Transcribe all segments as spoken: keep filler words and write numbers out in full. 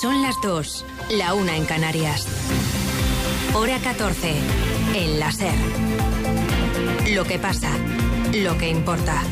Son las dos, la una en Canarias. Hora catorce, en la SER. Lo que pasa, lo que importa.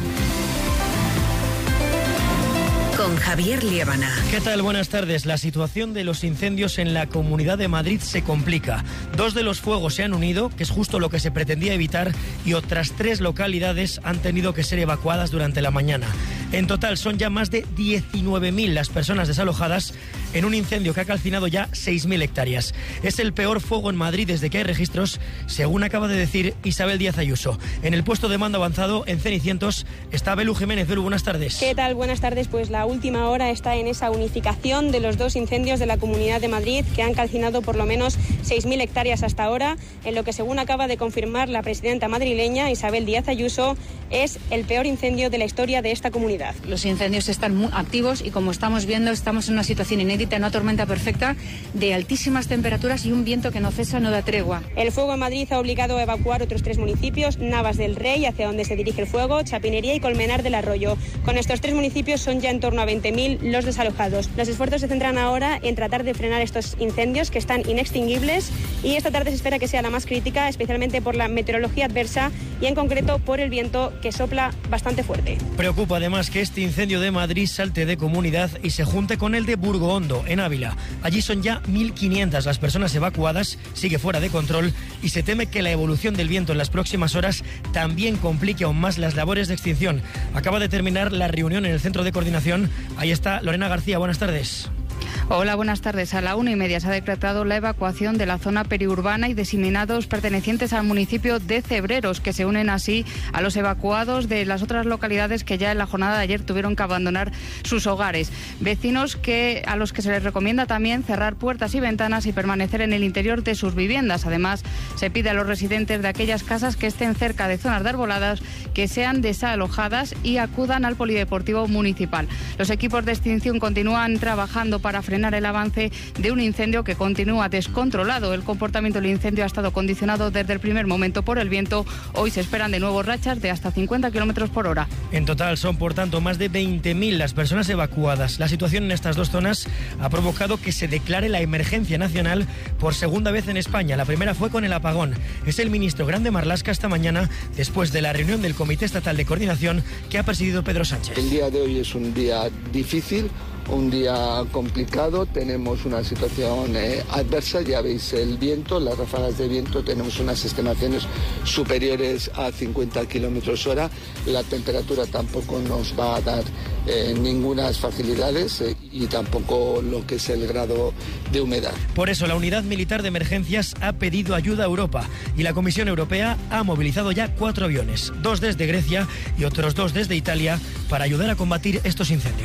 Con Javier Liébana. ¿Qué tal? Buenas tardes. La situación de los incendios en la Comunidad de Madrid se complica. Dos de los fuegos se han unido, que es justo lo que se pretendía evitar, y otras tres localidades han tenido que ser evacuadas durante la mañana. En total son ya más de diecinueve mil las personas desalojadas en un incendio que ha calcinado ya seis mil hectáreas. Es el peor fuego en Madrid desde que hay registros, según acaba de decir Isabel Díaz Ayuso. En el puesto de mando avanzado, en Cenicientos, está Belu Jiménez. Belu, buenas tardes. ¿Qué tal? Buenas tardes. Pues la última hora está en esa unificación de los dos incendios de la Comunidad de Madrid, que han calcinado por lo menos seis mil hectáreas hasta ahora, en lo que, según acaba de confirmar la presidenta madrileña, Isabel Díaz Ayuso, es el peor incendio de la historia de esta comunidad. Los incendios están muy activos y, como estamos viendo, estamos en una situación inédita, en una tormenta perfecta de altísimas temperaturas y un viento que no cesa, no da tregua. El fuego en Madrid ha obligado a evacuar otros tres municipios: Navas del Rey, hacia donde se dirige el fuego, Chapinería y Colmenar del Arroyo. Con estos tres municipios son ya en torno a veinte mil los desalojados. Los esfuerzos se centran ahora en tratar de frenar estos incendios, que están inextinguibles, y esta tarde se espera que sea la más crítica, especialmente por la meteorología adversa y, en concreto, por el viento que sopla bastante fuerte. Preocupa además que este incendio de Madrid salte de comunidad y se junte con el de Burgohondo, en Ávila. Allí son ya mil quinientas las personas evacuadas, sigue fuera de control, y se teme que la evolución del viento en las próximas horas también complique aún más las labores de extinción. Acaba de terminar la reunión en el centro de coordinación. Ahí está Lorena García, buenas tardes. Hola, buenas tardes. A la una y media se ha decretado la evacuación de la zona periurbana y diseminados pertenecientes al municipio de Cebreros, que se unen así a los evacuados de las otras localidades que ya en la jornada de ayer tuvieron que abandonar sus hogares. Vecinos que a los que se les recomienda también cerrar puertas y ventanas y permanecer en el interior de sus viviendas. Además, se pide a los residentes de aquellas casas que estén cerca de zonas de arboladas que sean desalojadas y acudan al polideportivo municipal. Los equipos de extinción continúan trabajando para frenar el avance de un incendio que continúa descontrolado. El comportamiento del incendio ha estado condicionado desde el primer momento por el viento. Hoy se esperan de nuevo rachas de hasta cincuenta kilómetros por hora. En total son, por tanto, más de veinte mil las personas evacuadas. La situación en estas dos zonas ha provocado que se declare la emergencia nacional por segunda vez en España. La primera fue con el apagón. Es el ministro Grande Marlaska esta mañana, después de la reunión del Comité Estatal de Coordinación que ha presidido Pedro Sánchez. El día de hoy es un día difícil, un día complicado. Tenemos una situación eh, adversa, ya veis el viento, las ráfagas de viento, tenemos unas estimaciones superiores a cincuenta kilómetros hora. La temperatura tampoco nos va a dar eh, ninguna facilidades eh, y tampoco lo que es el grado de humedad. Por eso la Unidad Militar de Emergencias ha pedido ayuda a Europa y la Comisión Europea ha movilizado ya cuatro aviones, dos desde Grecia y otros dos desde Italia, para ayudar a combatir estos incendios.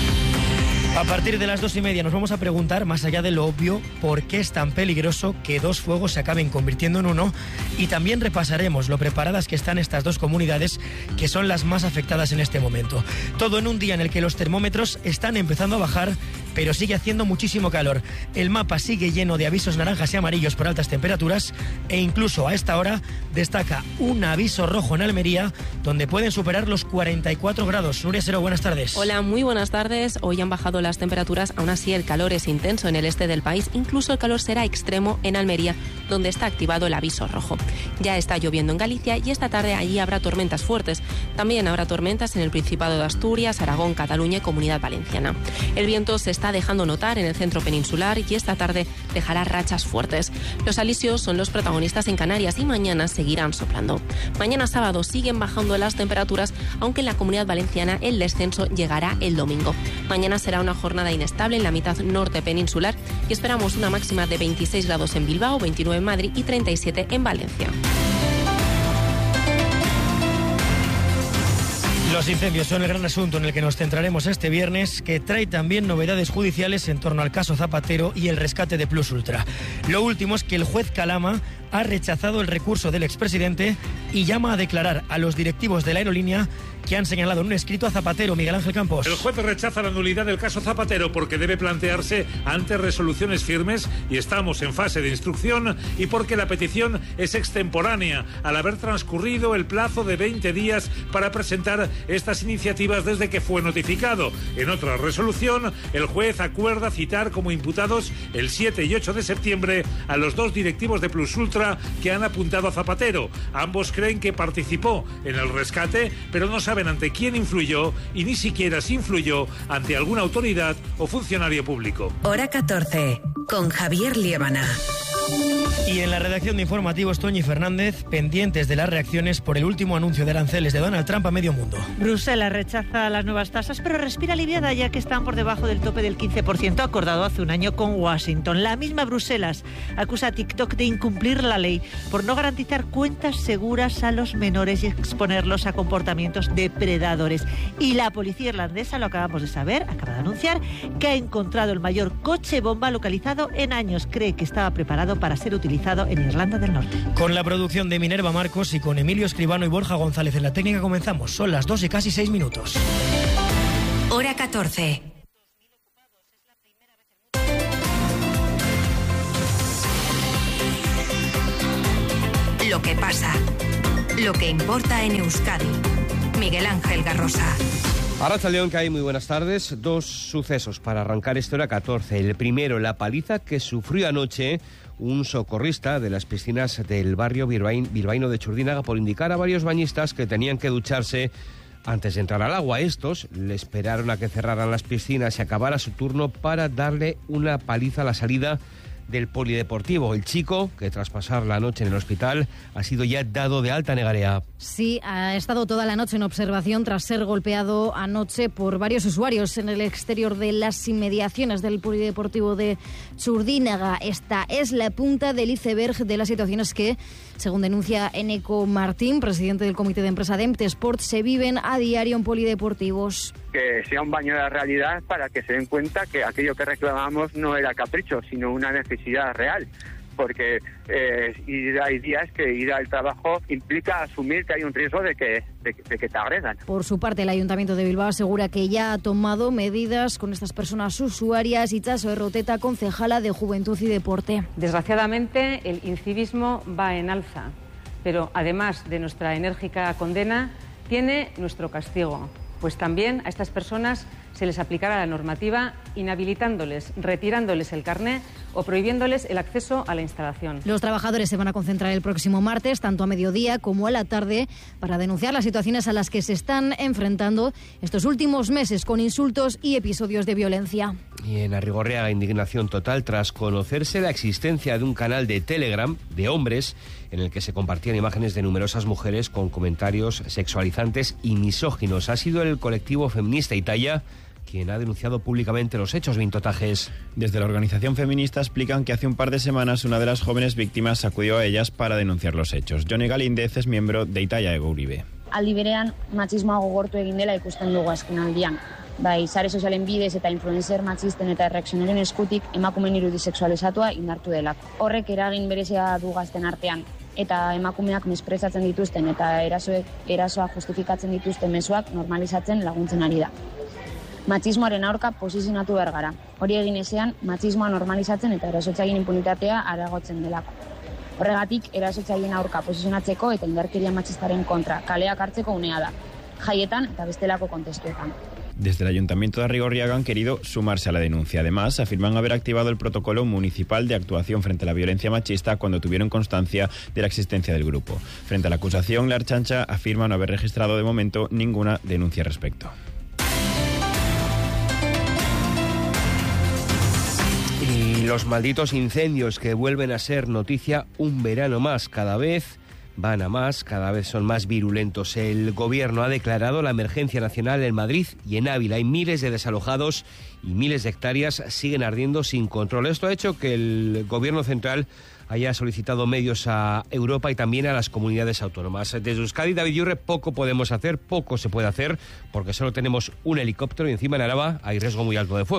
A partir de las dos y media nos vamos a preguntar, más allá de lo obvio, por qué es tan peligroso que dos fuegos se acaben convirtiendo en uno, y también repasaremos lo preparadas que están estas dos comunidades, que son las más afectadas en este momento. Todo en un día en el que los termómetros están empezando a bajar, pero sigue haciendo muchísimo calor. El mapa sigue lleno de avisos naranjas y amarillos por altas temperaturas, e incluso a esta hora destaca un aviso rojo en Almería, donde pueden superar los cuarenta y cuatro grados. Nuria Sero, buenas tardes. Hola, muy buenas tardes. Hoy han bajado las temperaturas, aún así el calor es intenso en el este del país. Incluso el calor será extremo en Almería, donde está activado el aviso rojo. Ya está lloviendo en Galicia y esta tarde allí habrá tormentas fuertes. También habrá tormentas en el Principado de Asturias, Aragón, Cataluña y Comunidad Valenciana. El viento se está dejando notar en el centro peninsular y esta tarde dejará rachas fuertes. Los alisios son los protagonistas en Canarias y mañana seguirán soplando. Mañana sábado siguen bajando las temperaturas, aunque en la Comunidad Valenciana el descenso llegará el domingo. Mañana será una jornada inestable en la mitad norte peninsular y esperamos una máxima de veintiséis grados en Bilbao, veintinueve en Madrid y treinta y siete en Valencia. Los incendios son el gran asunto en el que nos centraremos este viernes, que trae también novedades judiciales en torno al caso Zapatero y el rescate de Plus Ultra. Lo último es que el juez Calama ha rechazado el recurso del expresidente y llama a declarar a los directivos de la aerolínea que han señalado en un escrito a Zapatero. Miguel Ángel Campos. El juez rechaza la nulidad del caso Zapatero porque debe plantearse ante resoluciones firmes y estamos en fase de instrucción, y porque la petición es extemporánea al haber transcurrido el plazo de veinte días para presentar estas iniciativas desde que fue notificado. En otra resolución, el juez acuerda citar como imputados el siete y ocho de septiembre a los dos directivos de Plus Ultra que han apuntado a Zapatero. Ambos creen que participó en el rescate, pero no saben ante quién influyó y ni siquiera si influyó ante alguna autoridad o funcionario público. Hora catorce, con Javier Liébana. Y en la redacción de informativos, Toñi Fernández, pendientes de las reacciones por el último anuncio de aranceles de Donald Trump a medio mundo. Bruselas rechaza las nuevas tasas, pero respira aliviada ya que están por debajo del tope del quince por ciento acordado hace un año con Washington. La misma Bruselas acusa a TikTok de incumplir la ley por no garantizar cuentas seguras a los menores y exponerlos a comportamientos depredadores. Y la policía irlandesa, lo acabamos de saber, acaba de anunciar que ha encontrado el mayor coche bomba localizado en años. Cree que estaba preparado para ser utilizado en Irlanda del Norte. Con la producción de Minerva Marcos y con Emilio Escribano y Borja González en la técnica comenzamos. Son las dos y casi seis minutos. Hora catorce. Lo que pasa, lo que importa en Euskadi. Miguel Ángel Garrosa. Arratsaldeon, que hay muy buenas tardes. Dos sucesos para arrancar esta hora catorce. El primero, la paliza que sufrió anoche un socorrista de las piscinas del barrio bilbaíno de Txurdinaga por indicar a varios bañistas que tenían que ducharse antes de entrar al agua. Estos le esperaron a que cerraran las piscinas y acabara su turno para darle una paliza a la salida del polideportivo. El chico, que tras pasar la noche en el hospital, ha sido ya dado de alta, Negarea. Sí, ha estado toda la noche en observación tras ser golpeado anoche por varios usuarios en el exterior de las inmediaciones del polideportivo de Txurdinaga. Esta es la punta del iceberg de las situaciones que, según denuncia Eneco Martín, presidente del comité de empresa de Emtesport, se viven a diario en polideportivos. Que sea un baño de la realidad para que se den cuenta que aquello que reclamamos no era capricho, sino una necesidad real. Porque eh, ir, hay días que ir al trabajo implica asumir que hay un riesgo de que, de, de que te agredan. Por su parte, el Ayuntamiento de Bilbao asegura que ya ha tomado medidas con estas personas usuarias. Itxaso Erroteta, concejala de Juventud y Deporte. Desgraciadamente, el incivismo va en alza, pero además de nuestra enérgica condena, tiene nuestro castigo. Pues también a estas personas se les aplicará la normativa inhabilitándoles, retirándoles el carné o prohibiéndoles el acceso a la instalación. Los trabajadores se van a concentrar el próximo martes, tanto a mediodía como a la tarde, para denunciar las situaciones a las que se están enfrentando estos últimos meses con insultos y episodios de violencia. Y en Arrigorriaga, indignación total tras conocerse la existencia de un canal de Telegram de hombres en el que se compartían imágenes de numerosas mujeres con comentarios sexualizantes y misóginos. Ha sido el colectivo feminista Italia quien ha denunciado públicamente los hechos. Vintotajes. Desde la organización feminista explican que hace un par de semanas una de las jóvenes víctimas acudió a ellas para denunciar los hechos. Joni Galíndez es miembro de Italia Ego Uribe. Aldi berean, matxismoa gogortu egin dela ikusten dugu azkenaldian. Bai, sare sozialen bidez eta influencer matxisten eta erreakzioneren eskutik emakumeen irudi sexualizatua indartu delako. Horrek eragin berezia du gazten artean. Eta emakumeak mesprezatzen dituzten eta erasoek, erasoa justifikatzen dituzten mezuak normalizatzen laguntzen ari da. Matxismoaren aurka posizionatu behar gara. Hori egin ezean, matxismoa normalizatzen eta erasotzaileen impunitatea areagotzen delako. Horregatik, erasotzaileen aurka posizionatzeko eta indarkeria matxistaren kontra kaleak hartzeko unea da, jaietan eta bestelako kontestuetan. Desde el Ayuntamiento de Arrigorriaga han querido sumarse a la denuncia. Además, afirman haber activado el protocolo municipal de actuación frente a la violencia machista cuando tuvieron constancia de la existencia del grupo. Frente a la acusación, la Ertzaintza afirma no haber registrado de momento ninguna denuncia al respecto. Y los malditos incendios que vuelven a ser noticia un verano más. Cada vez van a más, cada vez son más virulentos. El gobierno ha declarado la emergencia nacional en Madrid y en Ávila. Hay miles de desalojados y miles de hectáreas siguen ardiendo sin control. Esto ha hecho que el gobierno central haya solicitado medios a Europa y también a las comunidades autónomas. Desde Euskadi, David Yurre, poco podemos hacer, poco se puede hacer, porque solo tenemos un helicóptero y encima en Araba hay riesgo muy alto de fuego.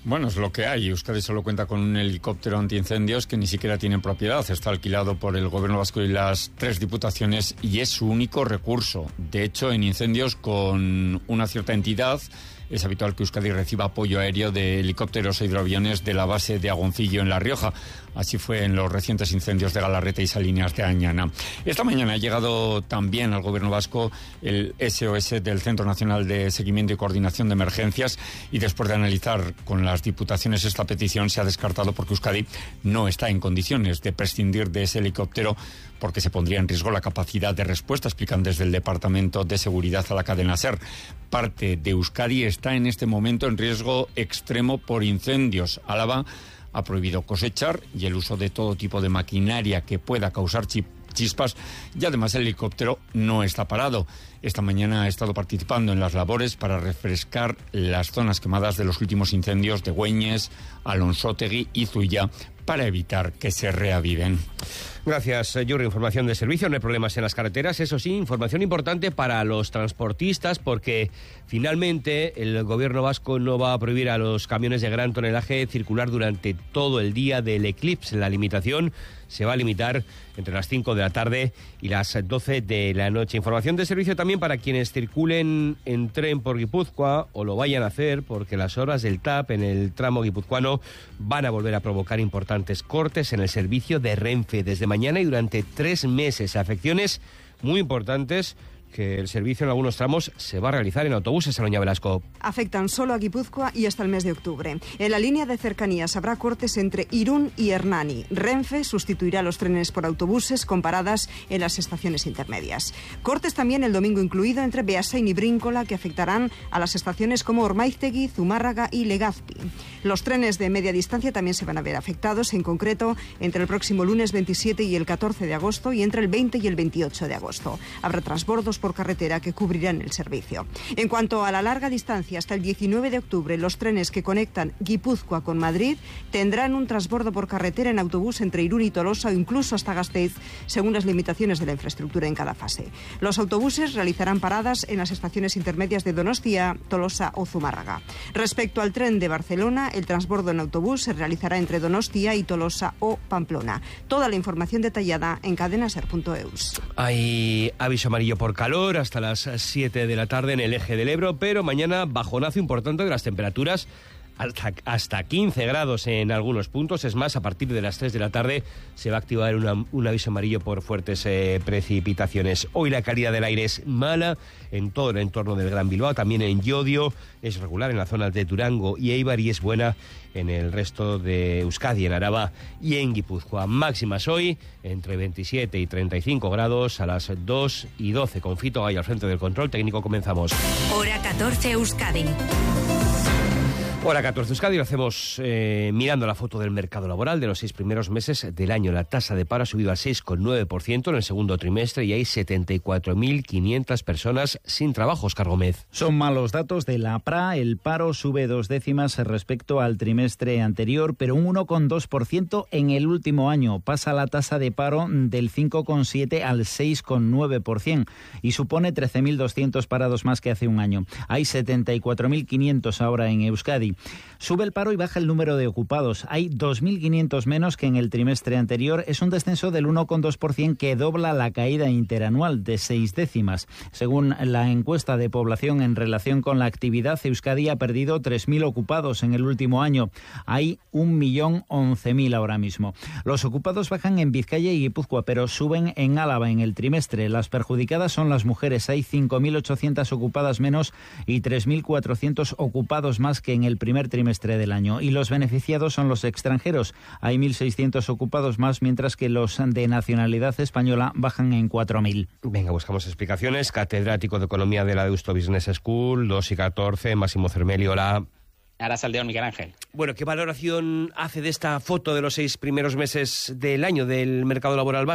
Bueno, es lo que hay. Euskadi solo cuenta con un helicóptero antiincendios que ni siquiera tiene propiedad. Está alquilado por el Gobierno vasco y las tres diputaciones y es su único recurso. De hecho, en incendios con una cierta entidad es habitual que Euskadi reciba apoyo aéreo de helicópteros e hidroaviones de la base de Agoncillo en La Rioja. Así fue en los recientes incendios de Galarreta y Salinas de Añana. Esta mañana ha llegado también al Gobierno vasco el S O S del Centro Nacional de Seguimiento y Coordinación de Emergencias y después de analizar con las diputaciones esta petición se ha descartado porque Euskadi no está en condiciones de prescindir de ese helicóptero porque se pondría en riesgo la capacidad de respuesta, explican desde el Departamento de Seguridad a la cadena SER. Parte de Euskadi está en este momento en riesgo extremo por incendios. Álava ha prohibido cosechar y el uso de todo tipo de maquinaria que pueda causar chispas y además el helicóptero no está parado. Esta mañana ha estado participando en las labores para refrescar las zonas quemadas de los últimos incendios de Güeñes, Alonsótegui y Zuya para evitar que se reaviven. Gracias, Yuri. Información de servicio, no hay problemas en las carreteras. Eso sí, información importante para los transportistas porque finalmente el Gobierno vasco no va a prohibir a los camiones de gran tonelaje circular durante todo el día del eclipse. La limitación se va a limitar entre las cinco de la tarde y las doce de la noche. Información de servicio también para quienes circulen en tren por Guipúzcoa o lo vayan a hacer porque las horas del T A P en el tramo guipuzcoano van a volver a provocar importantes cortes en el servicio de Renfe desde mañana y durante tres meses. Afecciones muy importantes que el servicio en algunos tramos se va a realizar en autobuses, Aloña Velasco. Afectan solo a Guipúzcoa y hasta el mes de octubre. En la línea de cercanías habrá cortes entre Irún y Hernani. Renfe sustituirá los trenes por autobuses con paradas en las estaciones intermedias. Cortes también el domingo incluido entre Beasain y Bríncola que afectarán a las estaciones como Ormaiztegui, Zumárraga y Legazpi. Los trenes de media distancia también se van a ver afectados, en concreto entre el próximo lunes veintisiete y el catorce de agosto y entre el veinte y el veintiocho de agosto. Habrá transbordos por carretera que cubrirán el servicio. En cuanto a la larga distancia, hasta el diecinueve de octubre, los trenes que conectan Guipúzcoa con Madrid tendrán un transbordo por carretera en autobús entre Irún y Tolosa o incluso hasta Gasteiz, según las limitaciones de la infraestructura en cada fase. Los autobuses realizarán paradas en las estaciones intermedias de Donostia, Tolosa o Zumárraga. Respecto al tren de Barcelona, el transbordo en autobús se realizará entre Donostia y Tolosa o Pamplona. Toda la información detallada en cadenaser punto eus. Hay aviso amarillo por calor hasta las siete de la tarde en el eje del Ebro, pero mañana bajonazo importante de las temperaturas hasta, hasta quince grados en algunos puntos. Es más, a partir de las tres de la tarde se va a activar una, un aviso amarillo por fuertes eh, precipitaciones. Hoy la calidad del aire es mala en todo el entorno del Gran Bilbao, también en Llodio, es regular en la zona de Durango y Eibar y es buena en el resto de Euskadi, en Araba y en Guipúzcoa. Máximas hoy entre veintisiete y treinta y cinco grados a las dos y doce. Con Fito ahí al frente del control técnico comenzamos. Hora catorce Euskadi. Hora catorce Euskadi, lo hacemos eh, mirando la foto del mercado laboral de los seis primeros meses del año. La tasa de paro ha subido al seis coma nueve por ciento en el segundo trimestre y hay setenta y cuatro mil quinientas personas sin trabajo. Óscar Gómez. Son malos datos de la P R A. El paro sube dos décimas respecto al trimestre anterior, pero un uno coma dos por ciento en el último año. Pasa la tasa de paro del cinco coma siete por ciento al seis coma nueve por ciento y supone trece mil doscientos parados más que hace un año. Hay setenta y cuatro mil quinientos ahora en Euskadi. Sube el paro y baja el número de ocupados. Hay dos mil quinientos menos que en el trimestre anterior. Es un descenso del uno coma dos por ciento que dobla la caída interanual de seis décimas. Según la encuesta de población en relación con la actividad, Euskadi ha perdido tres mil ocupados en el último año. Hay un millón once mil ahora mismo. Los ocupados bajan en Vizcaya y Guipúzcoa, pero suben en Álava en el trimestre. Las perjudicadas son las mujeres. Hay cinco mil ochocientas ocupadas menos y tres mil cuatrocientos ocupados más que en el primer trimestre del año. Y los beneficiados son los extranjeros. Hay mil seiscientos ocupados más, mientras que los de nacionalidad española bajan en cuatro mil. Venga, buscamos explicaciones. Catedrático de Economía de la Deusto Business School, dos y catorce, Máximo Cermeli, hola. Arrasaldeo, Miguel Ángel. Bueno, ¿qué valoración hace de esta foto de los seis primeros meses del año del mercado laboral vasco?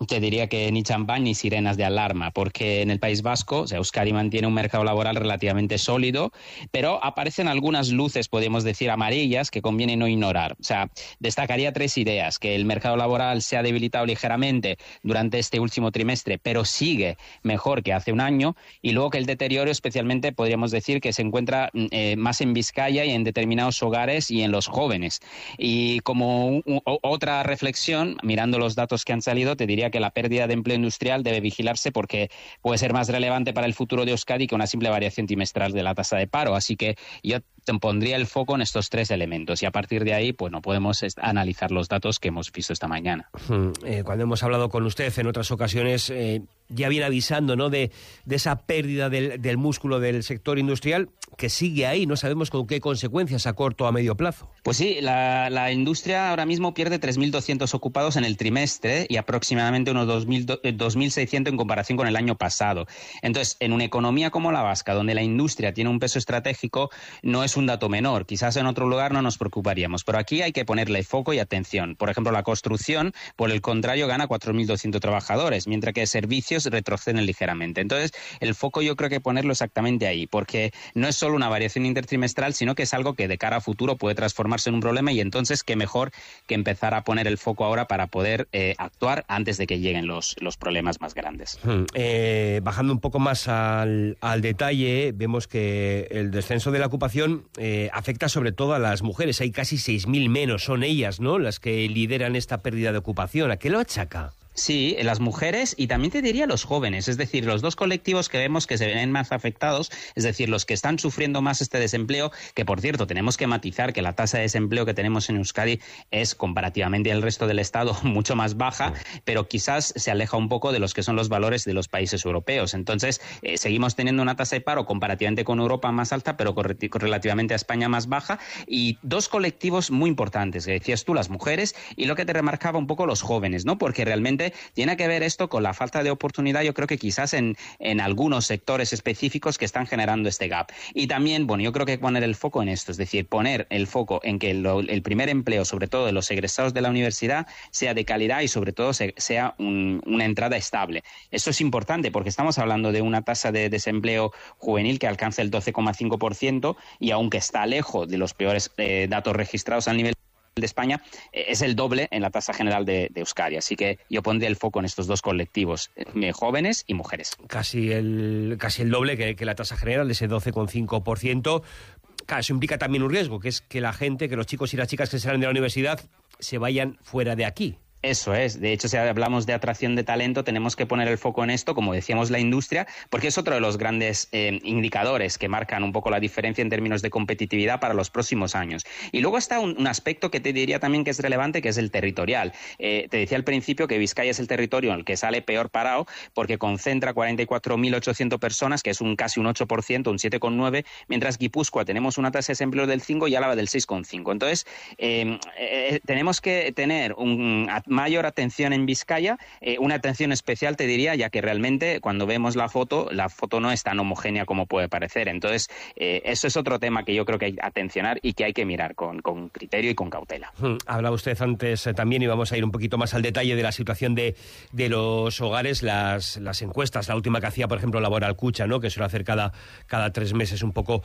te diría que ni champán ni sirenas de alarma, porque en el País Vasco, o sea, Euskadi mantiene un mercado laboral relativamente sólido, pero aparecen algunas luces, podemos decir, amarillas que conviene no ignorar. O sea, destacaría tres ideas: que el mercado laboral se ha debilitado ligeramente durante este último trimestre, pero sigue mejor que hace un año, y luego que el deterioro especialmente podríamos decir que se encuentra eh, más en Vizcaya y en determinados hogares y en los jóvenes. Y como un, un, otra reflexión, mirando los datos que han salido, te diría que la pérdida de empleo industrial debe vigilarse porque puede ser más relevante para el futuro de Euskadi que una simple variación trimestral de la tasa de paro. Así que yo pondría el foco en estos tres elementos y a partir de ahí pues no podemos analizar los datos que hemos visto esta mañana. Hmm. Eh, cuando hemos hablado con usted en otras ocasiones eh, ya viene avisando, ¿no?, de, de esa pérdida del, del músculo del sector industrial que sigue ahí. No sabemos con qué consecuencias a corto o a medio plazo. Pues sí, la, la industria ahora mismo pierde tres mil doscientos ocupados en el trimestre y aproximadamente unos dos mil seiscientos en comparación con el año pasado. Entonces, en una economía como la vasca, donde la industria tiene un peso estratégico, no es un dato menor. Quizás en otro lugar no nos preocuparíamos, pero aquí hay que ponerle foco y atención. Por ejemplo, la construcción, por el contrario, gana cuatro mil doscientos trabajadores, mientras que servicios retroceden ligeramente. Entonces, el foco yo creo que ponerlo exactamente ahí, porque no es solo una variación intertrimestral, sino que es algo que de cara a futuro puede transformarse en un problema, y entonces qué mejor que empezar a poner el foco ahora para poder eh, actuar antes de que lleguen los, los problemas más grandes. Hmm. Eh, bajando un poco más al, al detalle, vemos que el descenso de la ocupación eh, afecta sobre todo a las mujeres. Hay casi seis mil menos, son ellas, ¿no?, las que lideran esta pérdida de ocupación. ¿A qué lo achaca? Sí, las mujeres y también te diría los jóvenes, es decir, los dos colectivos que vemos que se ven más afectados, es decir, los que están sufriendo más este desempleo, que por cierto tenemos que matizar que la tasa de desempleo que tenemos en Euskadi es comparativamente al resto del Estado mucho más baja, pero quizás se aleja un poco de los que son los valores de los países europeos. Entonces, eh, seguimos teniendo una tasa de paro comparativamente con Europa más alta, pero con, con relativamente a España más baja, y dos colectivos muy importantes, que decías tú, las mujeres, y lo que te remarcaba un poco los jóvenes, ¿no?, porque realmente tiene que ver esto con la falta de oportunidad, yo creo que quizás en, en algunos sectores específicos que están generando este gap. Y también, bueno, yo creo que poner el foco en esto, es decir, poner el foco en que lo, el primer empleo, sobre todo de los egresados de la universidad, sea de calidad y sobre todo se, sea un, una entrada estable. Eso es importante porque estamos hablando de una tasa de desempleo juvenil que alcanza el doce coma cinco por ciento y aunque está lejos de los peores eh, datos registrados a nivel de España, es el doble en la tasa general de, de Euskadi. Así que yo pondría el foco en estos dos colectivos, eh, jóvenes y mujeres. Casi el, casi el doble que, que la tasa general, de ese doce coma cinco por ciento. Claro, eso implica también un riesgo, que es que la gente, que los chicos y las chicas que salen de la universidad se vayan fuera de aquí. Eso es. De hecho, si hablamos de atracción de talento, tenemos que poner el foco en esto, como decíamos, la industria, porque es otro de los grandes eh, indicadores que marcan un poco la diferencia en términos de competitividad para los próximos años. Y luego está un, un aspecto que te diría también que es relevante, que es el territorial. Eh, te decía al principio que Vizcaya es el territorio en el que sale peor parado, porque concentra cuarenta y cuatro mil ochocientas personas, que es un casi un ocho por ciento, un siete coma nueve por ciento, mientras Guipúzcoa tenemos una tasa de desempleo del cinco por ciento y Álava del seis coma cinco por ciento. Entonces, eh, eh, tenemos que tener un mayor atención en Vizcaya, eh, una atención especial te diría, ya que realmente cuando vemos la foto, la foto no es tan homogénea como puede parecer. Entonces, eh, eso es otro tema que yo creo que hay que atencionar y que hay que mirar con, con criterio y con cautela. Hmm. Hablaba usted antes eh, también, y vamos a ir un poquito más al detalle de la situación de, de los hogares, las, las encuestas, la última que hacía, por ejemplo, Laboral Cucha, ¿no?, que suele hacer cada, cada tres meses un poco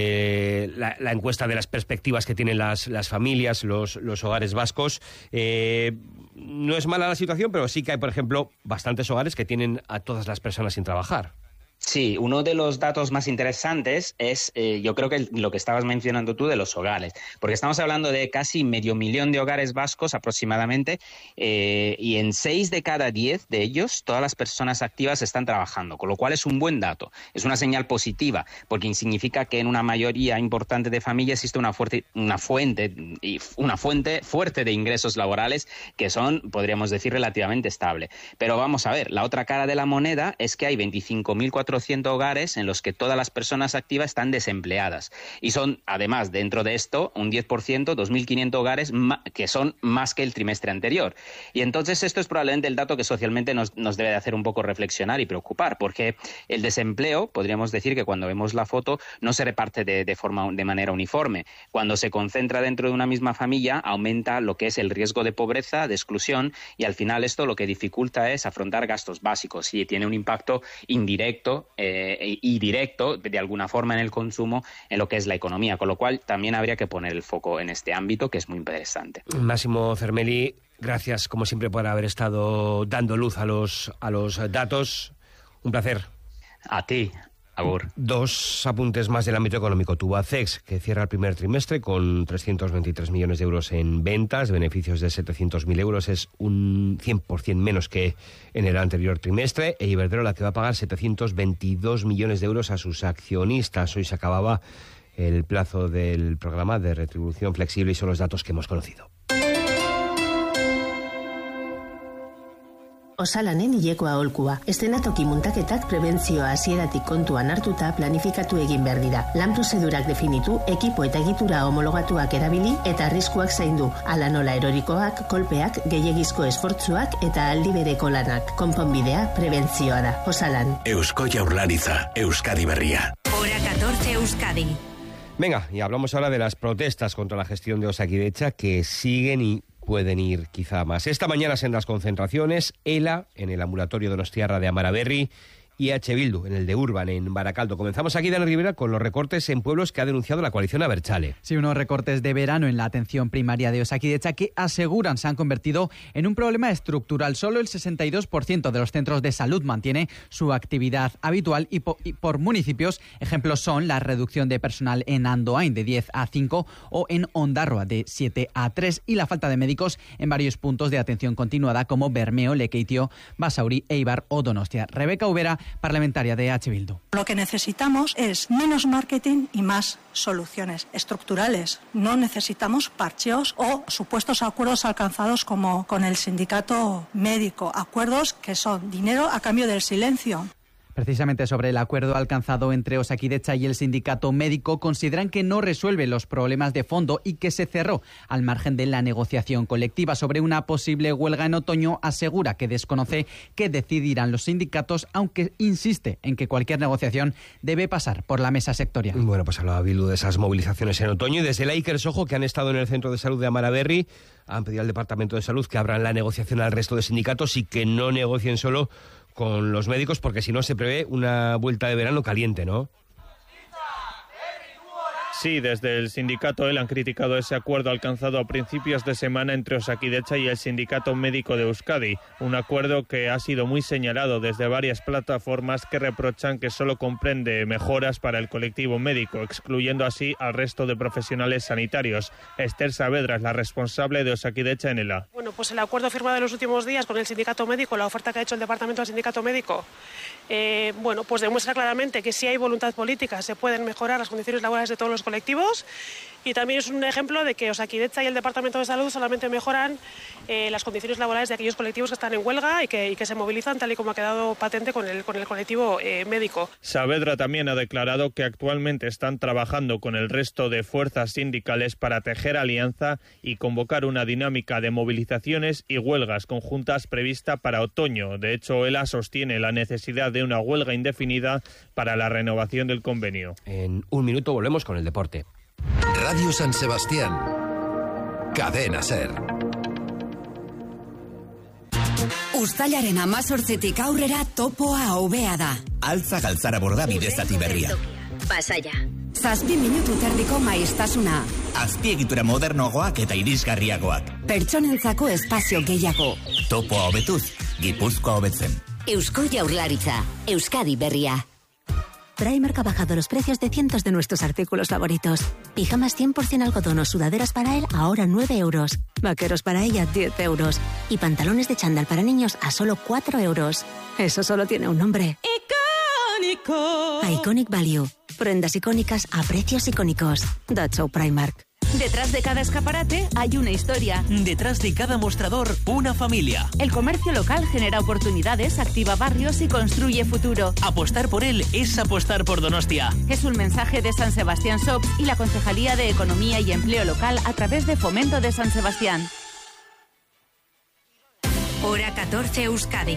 eh, la, la encuesta de las perspectivas que tienen las, las familias, los, los hogares vascos. Eh, no es mala la situación, pero sí que hay, por ejemplo, bastantes hogares que tienen a todas las personas sin trabajar. Sí, uno de los datos más interesantes es, eh, yo creo que lo que estabas mencionando tú de los hogares, porque estamos hablando de casi medio millón de hogares vascos aproximadamente, eh, y en seis de cada diez de ellos todas las personas activas están trabajando, con lo cual es un buen dato, es una señal positiva, porque significa que en una mayoría importante de familias existe una fuerte, una fuente, una fuente fuerte de ingresos laborales que son, podríamos decir, relativamente estable. Pero vamos a ver, la otra cara de la moneda es que hay veinticinco mil cuatrocientos cuatrocientos hogares en los que todas las personas activas están desempleadas. Y son, además, dentro de esto, un diez por ciento, dos mil quinientos hogares que son más que el trimestre anterior. Y entonces esto es probablemente el dato que socialmente nos, nos debe de hacer un poco reflexionar y preocupar, porque el desempleo, podríamos decir que cuando vemos la foto, no se reparte de, de, forma, de manera uniforme. Cuando se concentra dentro de una misma familia, aumenta lo que es el riesgo de pobreza, de exclusión, y al final esto lo que dificulta es afrontar gastos básicos y tiene un impacto indirecto eh, y directo, de alguna forma, en el consumo, en lo que es la economía, con lo cual también habría que poner el foco en este ámbito, que es muy interesante. Máximo Cermelli, gracias como siempre por haber estado dando luz a los, a los datos. Un placer. A ti. Agur. Dos apuntes más del ámbito económico. Tubacex, que cierra el primer trimestre con trescientos veintitrés millones de euros en ventas, beneficios de setecientos mil euros, es un cien por ciento menos que en el anterior trimestre. E Iberdrola, que va a pagar setecientos veintidós millones de euros a sus accionistas. Hoy se acababa el plazo del programa de retribución flexible y son los datos que hemos conocido. Osalanen hilekoa aholkua. Eszenatoki muntaketak prebentzioa hasieratik kontuan hartuta planifikatu egin behar dira. Lan prozedurak definitu, ekipo eta egitura homologatuak erabili eta arriskuak zaindu. Hala nola erorikoak, kolpeak, gehiegizko esfortzuak eta aldi bereko lanak. Konponbidea prebentzioa da. Osalan. Eusko Jaurlaritza, Euskadi Berria. Hora catorce Euskadi. Venga, y hablamos ahora de las protestas contra la gestión de Osakidetza que siguen y pueden ir quizá más. Esta mañana sendas concentraciones, ELA en el ambulatorio donostiarra de Amaraberri y H. Bildu en el de Urban, en Baracaldo. Comenzamos aquí, Dani Rivera, con los recortes en pueblos que ha denunciado la coalición Abertzale. Sí, unos recortes de verano en la atención primaria de Osakidetza que aseguran se han convertido en un problema estructural. Solo el sesenta y dos por ciento de los centros de salud mantiene su actividad habitual y, po y por municipios, ejemplos son la reducción de personal en Andoain de diez a cinco o en Ondarroa de siete a tres y la falta de médicos en varios puntos de atención continuada como Bermeo, Lekeitio, Basauri, Eibar o Donostia. Rebeca Ubera, parlamentaria de H. Bildu. Lo que necesitamos es menos marketing y más soluciones estructurales. No necesitamos parcheos o supuestos acuerdos alcanzados como con el sindicato médico. Acuerdos que son dinero a cambio del silencio. Precisamente sobre el acuerdo alcanzado entre Osakidetza y el sindicato médico, consideran que no resuelve los problemas de fondo y que se cerró al margen de la negociación colectiva. Sobre una posible huelga en otoño, asegura que desconoce qué decidirán los sindicatos, aunque insiste en que cualquier negociación debe pasar por la mesa sectorial. Bueno, pues hablaba Bildu de esas movilizaciones en otoño y desde el Iker Sojo, que han estado en el centro de salud de Amaraberri, han pedido al Departamento de Salud que abran la negociación al resto de sindicatos y que no negocien solo con los médicos, porque si no se prevé una vuelta de verano caliente, ¿no? Sí, desde el sindicato EL han criticado ese acuerdo alcanzado a principios de semana entre Osakidetza y el Sindicato Médico de Euskadi. Un acuerdo que ha sido muy señalado desde varias plataformas que reprochan que solo comprende mejoras para el colectivo médico, excluyendo así al resto de profesionales sanitarios. Esther Saavedra es la responsable de Osakidetza en ELA. Bueno, pues el acuerdo firmado en los últimos días con el Sindicato Médico, la oferta que ha hecho el Departamento del Sindicato Médico, eh, bueno, pues demuestra claramente que si hay voluntad política se pueden mejorar las condiciones laborales de todos los colectivos y también es un ejemplo de que Osakidetza y el Departamento de Salud solamente mejoran eh, las condiciones laborales de aquellos colectivos que están en huelga y que, y que se movilizan, tal y como ha quedado patente con el, con el colectivo eh, médico. Saavedra también ha declarado que actualmente están trabajando con el resto de fuerzas sindicales para tejer alianza y convocar una dinámica de movilizaciones y huelgas conjuntas prevista para otoño. De hecho, ELA sostiene la necesidad de una huelga indefinida para la renovación del convenio. En un minuto volvemos con el deporte. Radio San Sebastián. Cadena Ser. Uztailaren hamazortzitik aurrera topoa hobea da. Altza galtzara borda bidezati berria. Pasaia. Zazpi minutu terdiko maiztasuna. Azpiegitura modernoagoak eta irisgarriagoak. Pertsonentzako espazio gehiago. Topoa hobetuz, Gipuzkoa hobetzen. Eusko Jaurlaritza, Euskadi Berria. Primark ha bajado los precios de cientos de nuestros artículos favoritos. Pijamas cien por ciento algodón o sudaderas para él ahora nueve euros. Vaqueros para ella diez euros. Y pantalones de chándal para niños a solo cuatro euros. Eso solo tiene un nombre. ¡Icónico! Iconic Value. Prendas icónicas a precios icónicos. That's so Primark. Detrás de cada escaparate hay una historia. Detrás de cada mostrador, una familia. El comercio local genera oportunidades, activa barrios y construye futuro. Apostar por él es apostar por Donostia. Es un mensaje de San Sebastián Shops y la Concejalía de Economía y Empleo Local a través de Fomento de San Sebastián. Hora catorce Euskadi.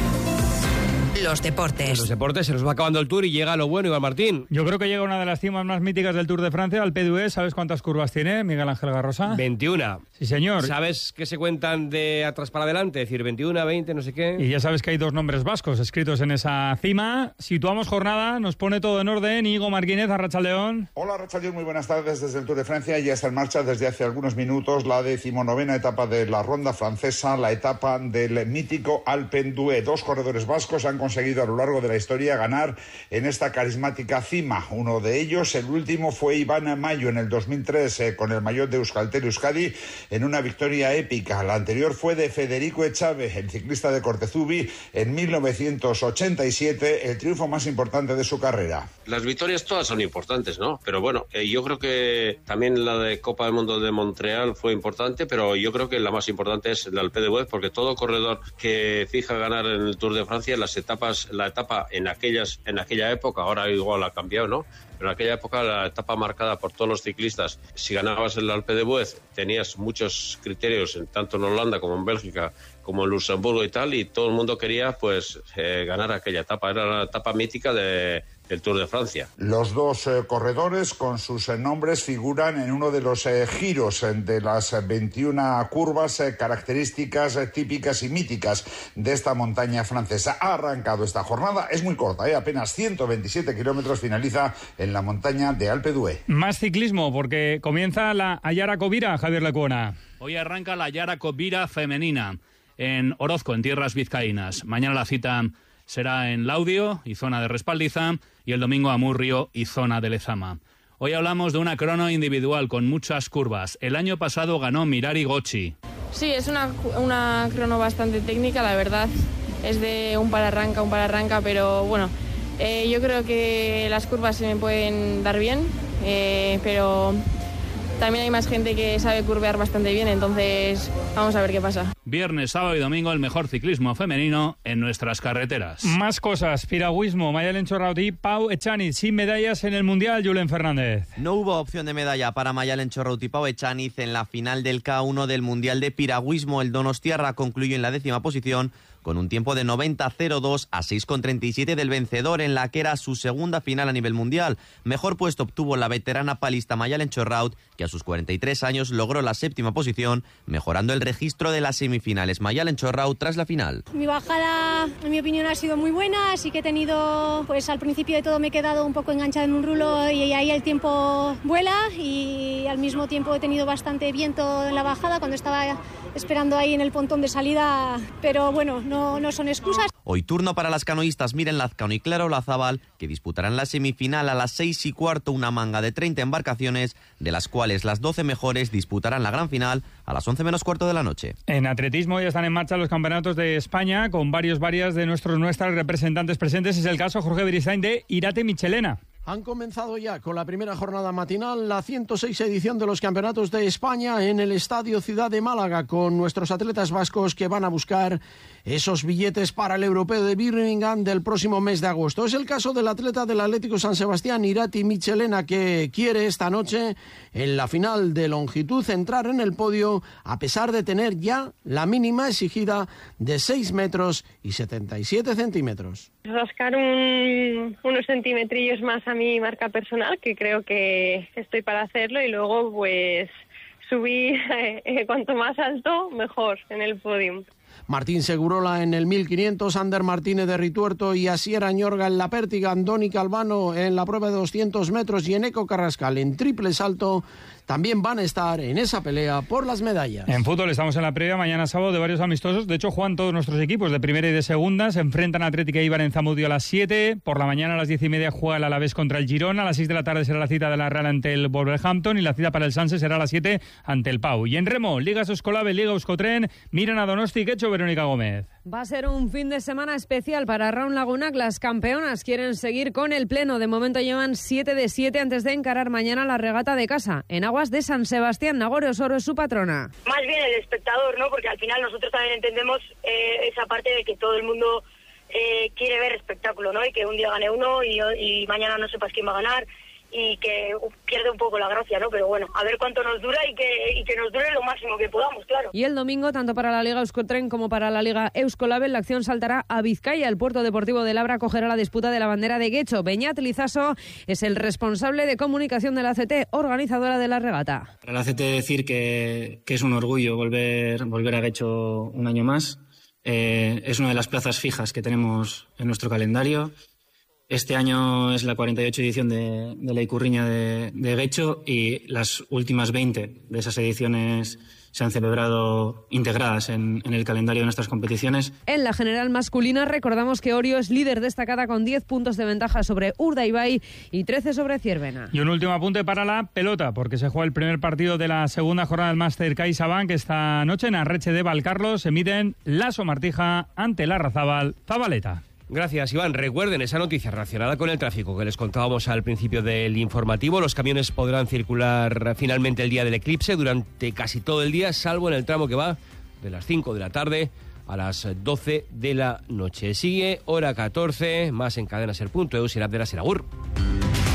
Los deportes. Los deportes, se nos va acabando el Tour y llega lo bueno, Iván Martín. Yo creo que llega una de las cimas más míticas del Tour de Francia, Alpe d'Huez. ¿Sabes cuántas curvas tiene, Miguel Ángel Garrosa? veintiuna. Sí, señor. ¿Sabes qué se cuentan de atrás para adelante? Es decir, veintiuna, veinte, no sé qué. Y ya sabes que hay dos nombres vascos escritos en esa cima. Situamos jornada, nos pone todo en orden. Igo Martínez, Arratsaldeón. Hola, Arratsaldeón, muy buenas tardes desde el Tour de Francia. Ya está en marcha desde hace algunos minutos la decimonovena etapa de la ronda francesa, la etapa del mítico Alpe d'Huez. Dos corredores vascos han conseguido a lo largo de la historia ganar en esta carismática cima. Uno de ellos, el último, fue Iván Mayo en el dos mil tres eh, con el maillot de Euskaltel Euskadi en una victoria épica. La anterior fue de Federico Echave, el ciclista de Cortezubi, en mil novecientos ochenta y siete, el triunfo más importante de su carrera. Las victorias todas son importantes, ¿no? Pero bueno, eh, yo creo que también la de Copa del Mundo de Montreal fue importante, pero yo creo que la más importante es el Alpe d'Huez, porque todo corredor que fija ganar en el Tour de Francia, las etapas, la etapa en aquellas en aquella época, ahora igual ha cambiado, ¿no? Pero en aquella época la etapa marcada por todos los ciclistas, si ganabas el Alpe d'Huez tenías muchos criterios, tanto en Holanda como en Bélgica, como en Luxemburgo y tal, y todo el mundo quería pues eh, ganar aquella etapa, era la etapa mítica de del Tour de Francia. Los dos eh, corredores con sus eh, nombres figuran en uno de los eh, giros eh, de las eh, veintiuna curvas eh, características eh, típicas y míticas de esta montaña francesa. Ha arrancado esta jornada, es muy corta, eh, apenas ciento veintisiete kilómetros, finaliza en la montaña de Alpe d'Huez. Más ciclismo, porque comienza la Ayara Covira, Javier Lecuona. Hoy arranca la Ayara Covira femenina en Orozco, en tierras vizcaínas. Mañana la cita será en Laudio y zona de Respaldiza, y el domingo Amurrio y zona de Lezama. Hoy hablamos de una crono individual con muchas curvas. El año pasado ganó Mirari Gocci. Sí, es una, una crono bastante técnica, la verdad. Es de un para arranca, un para arranca, pero bueno, eh, yo creo que las curvas se me pueden dar bien, eh, pero también hay más gente que sabe curvear bastante bien, entonces vamos a ver qué pasa. Viernes, sábado y domingo el mejor ciclismo femenino en nuestras carreteras. Más cosas, piragüismo, Mayalen Chorrauti, Pau Echaniz, sin medallas en el Mundial, Julen Fernández. No hubo opción de medalla para Mayalen Chorrauti y Pau Echaniz en la final del K uno del Mundial de Piragüismo. El donostiarra concluyó en la décima posición con un tiempo de noventa cero dos a seis con treinta y siete del vencedor en la que era su segunda final a nivel mundial. Mejor puesto obtuvo la veterana palista Mayalen Chorraut, que a sus cuarenta y tres años logró la séptima posición, mejorando el registro de las semifinales. Mayalen Chorraut tras la final. Mi bajada, en mi opinión, ha sido muy buena, así que he tenido, pues al principio de todo me he quedado un poco enganchada en un rulo y ahí el tiempo vuela, y al mismo tiempo he tenido bastante viento en la bajada cuando estaba esperando ahí en el pontón de salida, pero bueno, no, no son excusas. Hoy turno para las canoístas Miren Lazcano y Clara Olazábal, que disputarán la semifinal a las seis y cuarto, una manga de treinta embarcaciones, de las cuales las doce mejores disputarán la gran final a las once menos cuarto de la noche. En atletismo ya están en marcha los campeonatos de España, con varios varias de nuestros nuestras representantes presentes. Es el caso, Jorge Beristain, de Irate Michelena. Han comenzado ya con la primera jornada matinal la ciento seis edición de los Campeonatos de España en el Estadio Ciudad de Málaga, con nuestros atletas vascos que van a buscar esos billetes para el Europeo de Birmingham del próximo mes de agosto. Es el caso del atleta del Atlético San Sebastián, Irati Michelena, que quiere esta noche, en la final de longitud, entrar en el podio a pesar de tener ya la mínima exigida de seis metros y setenta y siete centímetros. Rascar un, unos centimetrillos más a mi marca personal, que creo que estoy para hacerlo, y luego pues subir eh, cuanto más alto mejor en el podium. Martín Segurola en el mil quinientos, Ander Martínez de Rituerto y Asier Añorga en la pértiga, Andoni Calvano en la prueba de doscientos metros y Eneco Carrascal en triple salto también van a estar en esa pelea por las medallas. En fútbol estamos en la previa, mañana sábado, de varios amistosos. De hecho, juegan todos nuestros equipos de primera y de segunda. Se enfrentan a Atlético e Eibar en Zamudio a las siete. Por la mañana a las diez y media juega el Alavés contra el Girona. A las seis de la tarde será la cita de la Real ante el Wolverhampton, y la cita para el Sanse será a las siete ante el Pau. Y en remo, Liga Soscolave, Liga Euskotren, miran a Donosti. ¿Qué ha hecho Verónica Gómez? Va a ser un fin de semana especial para Raun Lagunac. Las campeonas quieren seguir con el pleno. De momento llevan siete de siete antes de encarar mañana la regata de casa en agua Piraguas de San Sebastián. Nagore Osoro es su patrona. Más bien el espectador, ¿no? Porque al final nosotros también entendemos eh, esa parte de que todo el mundo eh, quiere ver espectáculo, ¿no? Y que un día gane uno y, y mañana no sepas quién va a ganar y que pierde un poco la gracia, ¿no? Pero bueno, a ver cuánto nos dura y que, y que nos dure lo máximo que podamos, claro. Y el domingo, tanto para la Liga Euskotren como para la Liga Euskolabel, la acción saltará a Vizcaya. El Puerto Deportivo de Labra acogerá la disputa de la bandera de Guecho. Beñat Lizaso es el responsable de comunicación de la A C T, organizadora de la regata. Para la A C T decir que, que es un orgullo volver, volver a Guecho un año más. Eh, es una de las plazas fijas que tenemos en nuestro calendario. Este año es la cuarenta y ocho edición de, de la Icurriña de, de Guecho y las últimas veinte de esas ediciones se han celebrado integradas en, en el calendario de nuestras competiciones. En la general masculina recordamos que Orio es líder destacada con diez puntos de ventaja sobre Urdaibai y trece sobre Ciervena. Y un último apunte para la pelota, porque se juega el primer partido de la segunda jornada del Máster CaixaBank esta noche en Arreche de Valcarlos. Se miden Laso Martija ante Larrazábal Zabaleta. Gracias, Iván. Recuerden esa noticia relacionada con el tráfico que les contábamos al principio del informativo. Los camiones podrán circular finalmente el día del eclipse durante casi todo el día, salvo en el tramo que va de las cinco de la tarde a las doce de la noche. Sigue hora catorce, más en cadena ser punto eus y en app de la Ser. Agur.